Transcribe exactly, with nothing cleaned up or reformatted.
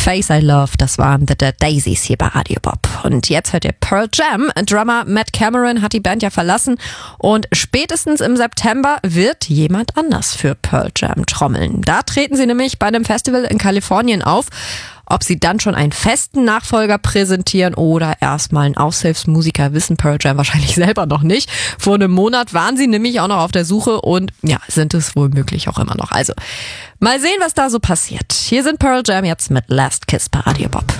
Face I Love, das waren The Dead Daisies hier bei Radio Bob. Und jetzt hört ihr Pearl Jam. Drummer Matt Cameron hat die Band ja verlassen und spätestens im September wird jemand anders für Pearl Jam trommeln. Da treten sie nämlich bei einem Festival in Kalifornien auf. Ob sie dann schon einen festen Nachfolger präsentieren oder erstmal einen Aushilfsmusiker, wissen Pearl Jam wahrscheinlich selber noch nicht. Vor einem Monat waren sie nämlich auch noch auf der Suche und ja, sind es wohl möglich auch immer noch. Also mal sehen, was da so passiert. Hier sind Pearl Jam jetzt mit Last Kiss bei Radio Bob.